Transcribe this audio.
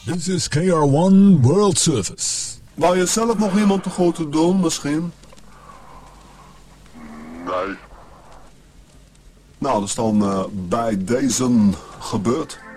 This is KR1 World Service. Wou je zelf nog iemand te goed doen, misschien? Nee. Nou, dat is dan bij deze gebeurd.